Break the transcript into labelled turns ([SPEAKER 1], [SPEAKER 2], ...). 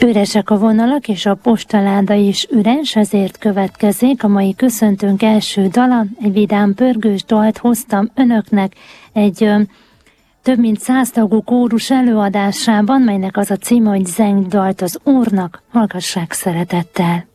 [SPEAKER 1] Üresek a vonalak, és a postaláda is üres, ezért következik a mai köszöntőnk első dala. Egy vidám pörgős dalt hoztam önöknek egy több mint 100 tagú kórus előadásában, melynek az a címe, hogy Zengj dalt az Úrnak, hallgassák szeretettel.